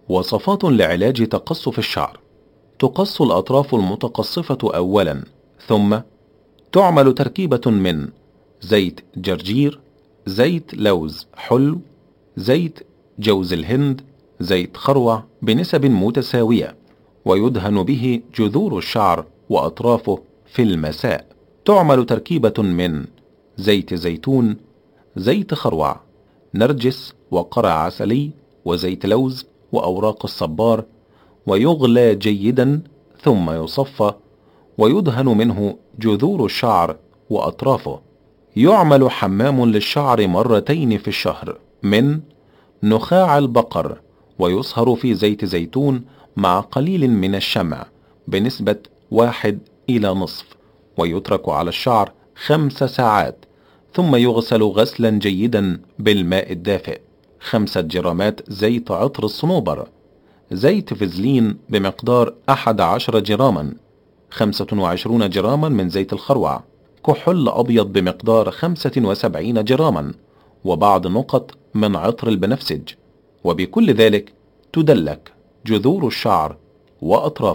وصفات لعلاج تقصف الشعر. تقص الأطراف المتقصفة أولا، ثم تعمل تركيبة من زيت جرجير، زيت لوز حلو، زيت جوز الهند، زيت خروع بنسب متساوية، ويدهن به جذور الشعر وأطرافه في المساء. تعمل تركيبة من زيت زيتون، زيت خروع، نرجس وقرع عسلي وزيت لوز وأوراق الصبار، ويغلى جيدا ثم يصفى ويدهن منه جذور الشعر وأطرافه. يعمل حمام للشعر مرتين في الشهر من نخاع البقر، ويصهر في زيت زيتون مع قليل من الشمع بنسبة 1:0.5، ويترك على الشعر 5 ساعات، ثم يغسل غسلا جيدا بالماء الدافئ. 5 جرامات زيت عطر الصنوبر، زيت فازلين بمقدار 11 جراما، 25 جراما من زيت الخروع، كحول أبيض بمقدار 75 جراما، وبعض نقط من عطر البنفسج. وبكل ذلك تدلك جذور الشعر وأطرافه.